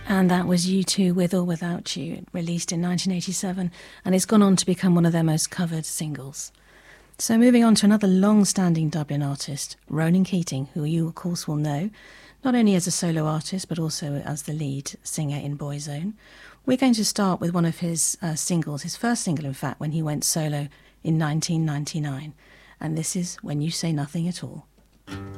And that was U2 With or Without You, released in 1987, and it's gone on to become one of their most covered singles. So moving on to another long-standing Dublin artist, Ronan Keating, who you of course will know, not only as a solo artist but also as the lead singer in Boyzone. We're going to start with one of his singles, his first single in fact, when he went solo in 1999. And this is When You Say Nothing at All.